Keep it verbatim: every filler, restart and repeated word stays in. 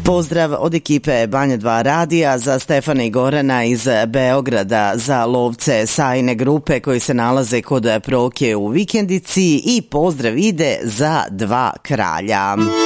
Pozdrav od ekipe Banja dva radija za Stefana i Gorana iz Beograda, za lovce Sajne grupe koji se nalaze kod Proke u Vikendici i pozdrav ide za dva kralja.